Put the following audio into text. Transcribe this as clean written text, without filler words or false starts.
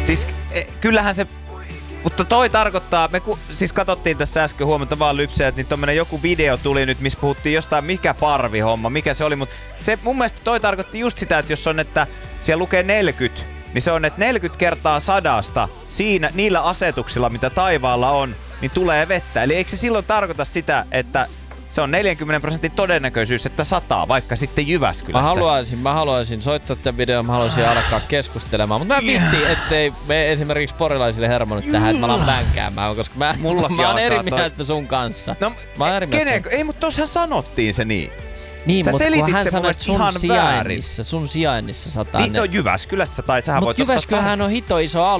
Siis kyllähän se... Mutta toi tarkoittaa, me siis katsottiin tässä äsken huomattavaa lypseä, että niin tommonen joku video tuli nyt, missä puhuttiin jostain mikä parvihomma, mikä se oli, mutta se mun mielestä toi tarkoitti just sitä, että jos on, että siellä lukee 40, niin se on, että 40 kertaa 100 siinä, niillä asetuksilla, mitä taivaalla on, niin tulee vettä. Eli eikö se silloin tarkoita sitä, että se on 40% todennäköisyys, että sataa, vaikka sitten Jyväskylässä. Mä haluaisin soittaa tämän videon, mä haluaisin alkaa keskustelemaan, mutta mä vittiin, ettei me esimerkiksi porilaisille hermonut tähän, että mä alan vänkäämään, koska mä oon eri mieltä sun kanssa. No, ei, mutta tossahan sanottiin se niin. Niin, sä mutta kun hän se sanoi, että sun sijainnissa sataa. Niin, no Jyväskylässä, tai sähän voit Mutta Jyväskylähän on hito iso alue.